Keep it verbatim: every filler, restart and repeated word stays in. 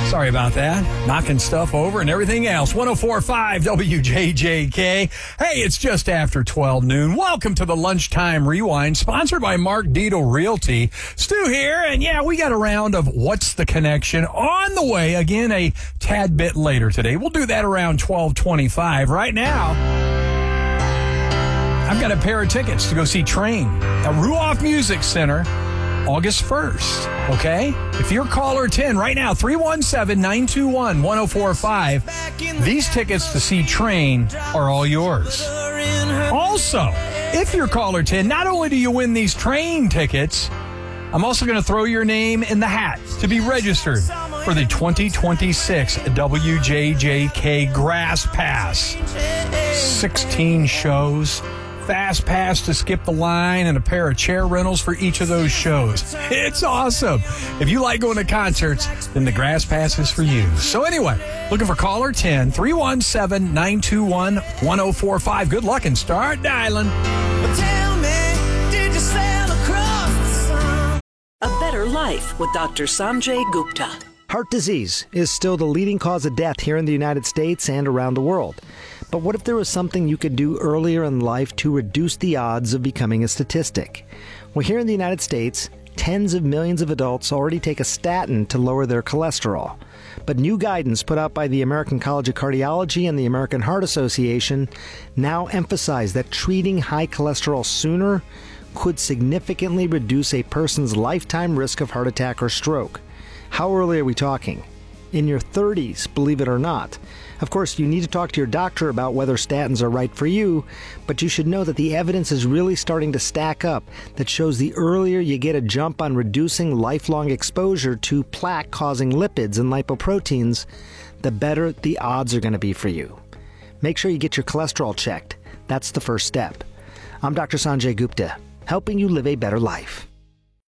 Sorry about that. Knocking stuff over and everything else. one oh four point five W J J K. Hey, it's just after twelve noon. Welcome to the Lunchtime Rewind, sponsored by Mark Dito Realty. Stu here, and yeah, we got a round of What's the Connection on the way. Again, a tad bit later today. We'll do that around twelve twenty-five. Right now, I've got a pair of tickets to go see Train at Ruoff Music Center August first, okay? If you're caller ten right now, three one seven, nine two one, one oh four five, these tickets to see Train are all yours. Also, if you're caller ten, not only do you win these Train tickets, I'm also going to throw your name in the hat to be registered for the twenty twenty-six W J J K Grass Pass. sixteen shows. Fast pass to skip the line, and a pair of chair rentals for each of those shows. It's awesome. If you like going to concerts, then the Grass Pass is for you. So anyway, looking for caller ten, three one seven, nine two one, one oh four five. Good luck and start dialing. Tell me, did you sail across the sun? A Better Life with Doctor Sanjay Gupta. Heart disease is still the leading cause of death here in the United States and around the world. But what if there was something you could do earlier in life to reduce the odds of becoming a statistic? Well, here in the United States, tens of millions of adults already take a statin to lower their cholesterol. But new guidance put out by the American College of Cardiology and the American Heart Association now emphasize that treating high cholesterol sooner could significantly reduce a person's lifetime risk of heart attack or stroke. How early are we talking? In your thirties, believe it or not. Of course, you need to talk to your doctor about whether statins are right for you, but you should know that the evidence is really starting to stack up that shows the earlier you get a jump on reducing lifelong exposure to plaque-causing lipids and lipoproteins, the better the odds are going to be for you. Make sure you get your cholesterol checked. That's the first step. I'm Doctor Sanjay Gupta, helping you live a better life.